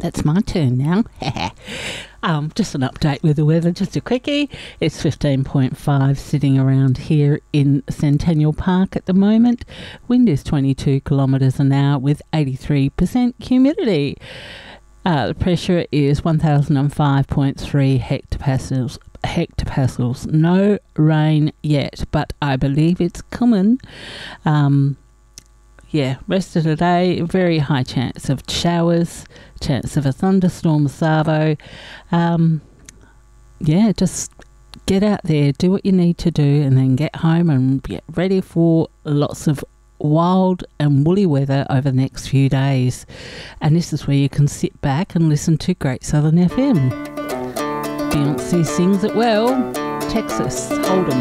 that's my turn now. Just an update with the weather, just a quickie. It's 15.5 sitting around here in Centennial Park at the moment. Wind is 22 kilometres an hour with 83% humidity. The pressure is 1005.3 hectopascals. No rain yet, but I believe it's coming. Rest of the day, very high chance of showers, chance of a thunderstorm salvo. Just get out there, do what you need to do, and then get home and get ready for lots of wild and woolly weather over the next few days. And this is where you can sit back and listen to Great Southern FM. Beyonce sings it well. Texas Hold'em.